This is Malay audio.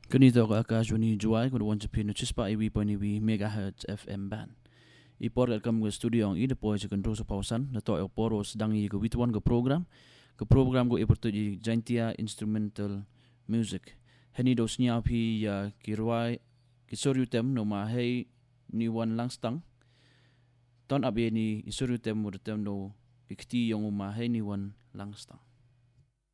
Ganito ka akashwani juai kudu wancha pinu chispa iwi point iwi megahertz FM band. Ipor welcome ke studio ang ide po sa kontrol sa pausan na to poro sedang i ke wituan ke program go iporto di jantia instrumental music. Heni dos nya pi ya kirwai kisoryu tem no ma hei ni wan langstang. Ton abi ni isoryu tem mo tem no ikti yang ma hei ni wan langstang.